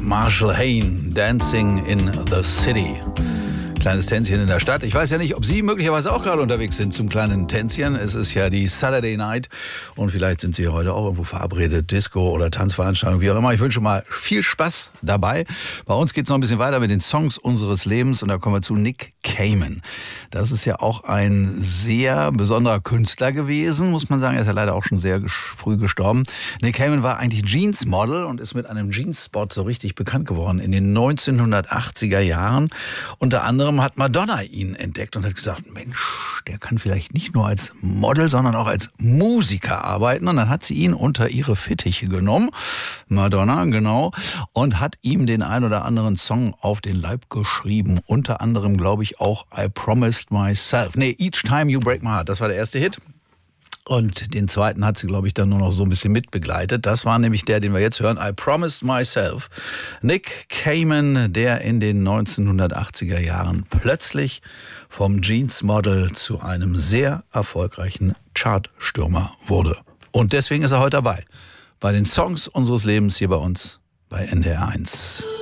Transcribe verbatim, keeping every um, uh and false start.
Marshall Hayne, Dancing in the City. Kleines Tänzchen in der Stadt. Ich weiß ja nicht, ob Sie möglicherweise auch gerade unterwegs sind zum kleinen Tänzchen. Es ist ja die Saturday Night und vielleicht sind Sie heute auch irgendwo verabredet, Disco oder Tanzveranstaltung, wie auch immer. Ich wünsche mal viel Spaß dabei. Bei uns geht es noch ein bisschen weiter mit den Songs unseres Lebens und da kommen wir zu Nick Cayman. Das ist ja auch ein sehr besonderer Künstler gewesen, muss man sagen. Er ist ja leider auch schon sehr früh gestorben. Nick Cayman war eigentlich Jeans-Model und ist mit einem Jeans-Spot so richtig bekannt geworden in den neunzehnhundertachtziger Jahren. Unter anderem hat Madonna ihn entdeckt und hat gesagt, Mensch, der kann vielleicht nicht nur als Model, sondern auch als Musiker arbeiten. Und dann hat sie ihn unter ihre Fittiche genommen, Madonna, genau, und hat ihm den ein oder anderen Song auf den Leib geschrieben. Unter anderem, glaube ich, auch I Promised Myself. Nee, Each Time You Break My Heart, das war der erste Hit. Und den zweiten hat sie, glaube ich, dann nur noch so ein bisschen mitbegleitet. Das war nämlich der, den wir jetzt hören, I Promised Myself. Nick Cayman, der in den neunzehnhundertachtziger Jahren plötzlich vom Jeans-Model zu einem sehr erfolgreichen Chartstürmer wurde. Und deswegen ist er heute dabei. Bei den Songs unseres Lebens hier bei uns bei N D R eins.